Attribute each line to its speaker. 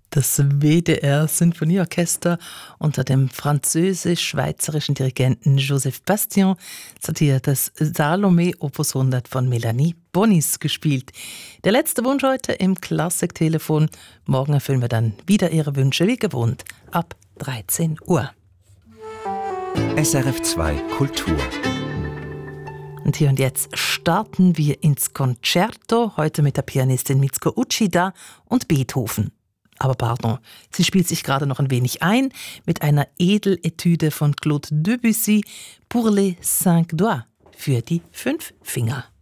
Speaker 1: Das WDR-Sinfonieorchester unter dem französisch-schweizerischen Dirigenten Joseph Bastien hat hier das Salome Opus 100 von Melanie Bonis gespielt. Der letzte Wunsch heute im Klassiktelefon. Morgen erfüllen wir dann wieder Ihre Wünsche wie gewohnt ab 13 Uhr.
Speaker 2: SRF 2 Kultur.
Speaker 1: Und hier und jetzt starten wir ins Concerto, heute mit der Pianistin Mitsuko Uchida und Beethoven. Aber pardon, sie spielt sich gerade noch ein wenig ein mit einer Edeletüde von Claude Debussy, Pour les 5 doigts, für die 5 Finger.